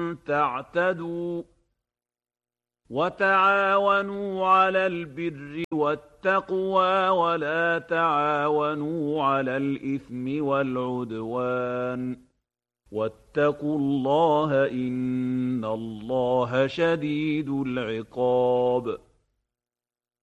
تعتدوا وتعاونوا على البر والتقوى ولا تعاونوا على الإثم والعدوان واتقوا الله إن الله شديد العقاب